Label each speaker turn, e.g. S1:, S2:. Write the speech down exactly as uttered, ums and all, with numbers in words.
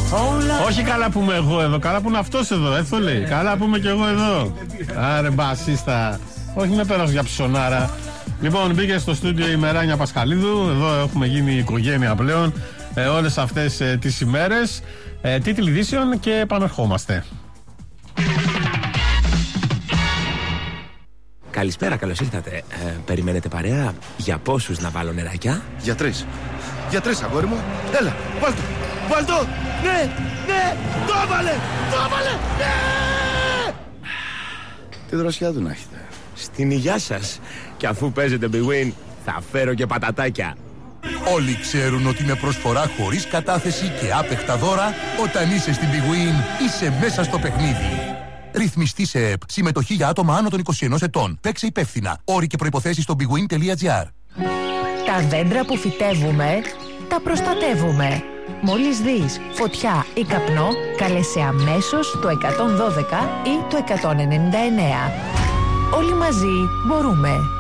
S1: Όχι καλά που είμαι εγώ εδώ, καλά που είναι αυτός εδώ, έτσι το λέει. Καλά που είμαι και εγώ εδώ. Άρε μπασίστα. Όχι με πέρας για ψωνάρα. Λοιπόν, μπήκε στο στούντιο η Μεράνια Πασχαλίδου. Εδώ έχουμε γίνει οικογένεια πλέον ε, όλες αυτές ε, τις ημέρες. ε, Τίτλοι ειδήσεων και επαναρχόμαστε.
S2: Καλησπέρα, καλώς ήρθατε. ε, Περιμένετε παρέα? Για πόσους να βάλω νεράκια?
S3: Για τρεις. Για τρεις, αγόρι μου. Έλα, βάλ' το. Βάλ' το. Ναι, ναι, το έβαλε. Το έβαλε. Ναι. Τι δροσιά του να έχετε.
S2: Στην υγειά σας. Και αφού παίζετε Big Win, θα φέρω και πατατάκια.
S4: Όλοι ξέρουν ότι με προσφορά χωρίς κατάθεση και άπεχτα δώρα, όταν είσαι στην Big Win, είσαι μέσα στο παιχνίδι. Ρυθμιστή σε ΕΠ. Συμμετοχή για άτομα άνω των είκοσι ενός ετών. Παίξε υπεύθυνα. Όροι και προϋποθέσεις στο bigwin τελεία gr.
S5: Τα δέντρα που φυτεύουμε, τα προστατεύουμε. Μόλις δεις φωτιά ή καπνό, κάλεσε αμέσως το εκατόν δώδεκα ή το εκατόν ενενήντα εννέα. Όλοι μαζί μπορούμε.